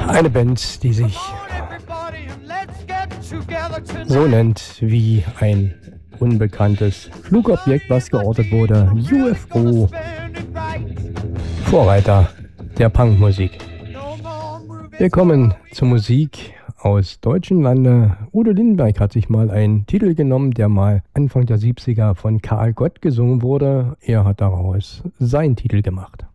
Eine Band, die sich so nennt wie ein unbekanntes Flugobjekt, was geortet wurde. UFO. Vorreiter der Punkmusik. Wir kommen zur Musik aus deutschen Lande. Udo Lindenberg hat sich mal einen Titel genommen, der mal Anfang der 70er von Karl Gott gesungen wurde. Er hat daraus seinen Titel gemacht.